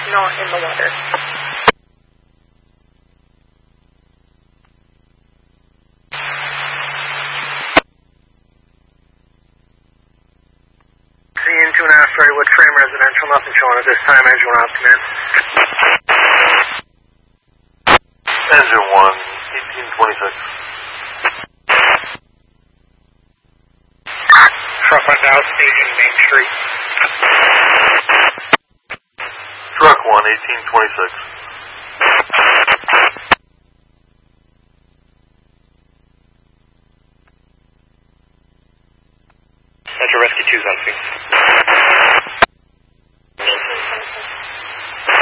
not in the water. CN 2.5, sorry, Wood Frame Residential, nothing showing at this time. Engine 1 off command. Engine 1, 1826. Truck went out, staging Main Street. Truck 1, 1826.